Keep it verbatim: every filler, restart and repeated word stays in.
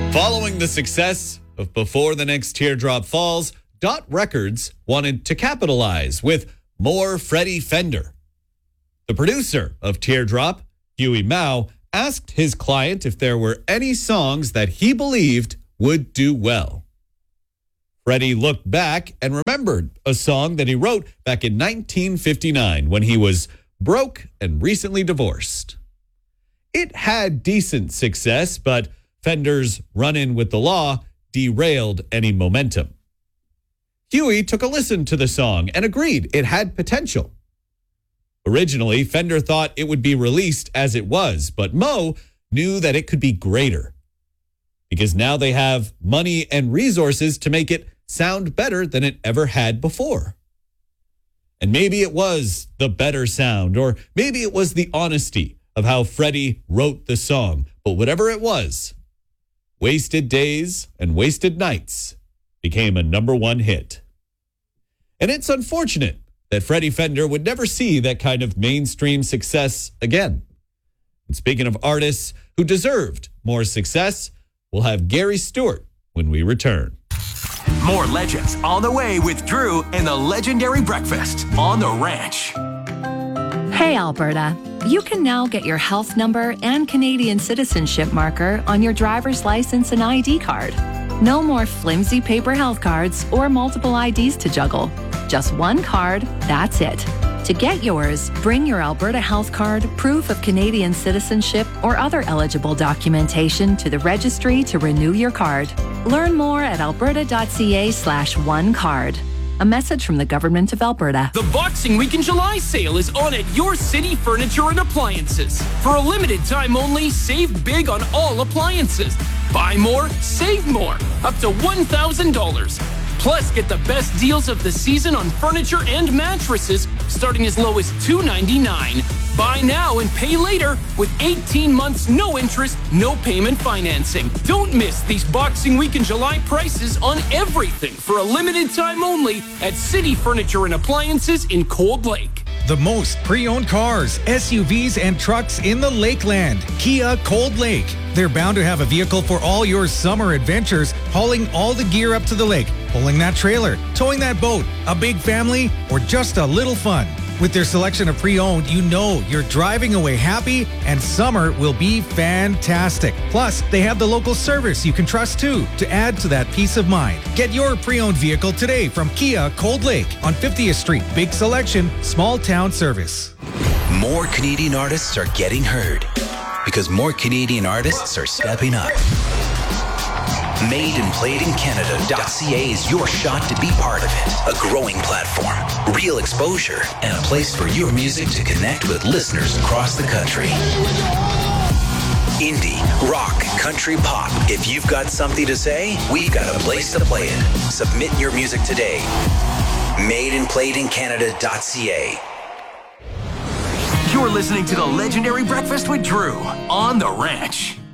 Following the success of Before the Next Teardrop Falls, Dot Records wanted to capitalize with more Freddie Fender. The producer of Teardrop, Huey Mao, asked his client if there were any songs that he believed would do well. Freddie looked back and remembered a song that he wrote back in nineteen fifty-nine when he was broke and recently divorced. It had decent success, but Fender's run-in with the law derailed any momentum. Huey took a listen to the song and agreed it had potential. Originally, Fender thought it would be released as it was, but Mo knew that it could be greater because now they have money and resources to make it sound better than it ever had before. And maybe it was the better sound, or maybe it was the honesty of how Freddie wrote the song, but whatever it was, Wasted Days and Wasted Nights became a number one hit. And it's unfortunate that Freddie Fender would never see that kind of mainstream success again. And speaking of artists who deserved more success, we'll have Gary Stewart when we return. More legends on the way with Drew and the legendary breakfast on the ranch. Hey, Alberta. You can now get your health number and Canadian citizenship marker on your driver's license and I D card. No more flimsy paper health cards or multiple I Ds to juggle. Just one card, that's it. To get yours, bring your Alberta Health Card, proof of Canadian citizenship, or other eligible documentation to the registry to renew your card. Learn more at alberta.ca slash one card. A message from the Government of Alberta. The Boxing Week in July sale is on at your City Furniture and Appliances. For a limited time only, save big on all appliances. Buy more, save more, up to one thousand dollars. Plus, get the best deals of the season on furniture and mattresses, starting as low as two ninety-nine. Buy now and pay later with eighteen months, no interest, no payment financing. Don't miss these Boxing Week in July prices on everything for a limited time only at City Furniture and Appliances in Cold Lake. The most pre-owned cars, S U Vs, and trucks in the Lakeland. Kia Cold Lake. They're bound to have a vehicle for all your summer adventures, hauling all the gear up to the lake, pulling that trailer, towing that boat, a big family, or just a little fun. With their selection of pre-owned, you know you're driving away happy, and summer will be fantastic. Plus, they have the local service you can trust too, to add to that peace of mind. Get your pre-owned vehicle today from Kia Cold Lake on fiftieth Street. Big selection, small town service. More Canadian artists are getting heard because more Canadian artists are stepping up. Made and Played in Canada.ca is your shot to be part of it. A growing platform, real exposure, and a place for your music to connect with listeners across the country. Indie, rock, country, pop. If you've got something to say, we've got a place to play it. Submit your music today. Made and Played in Canada.ca. You're listening to the legendary Breakfast with Drew on the Ranch.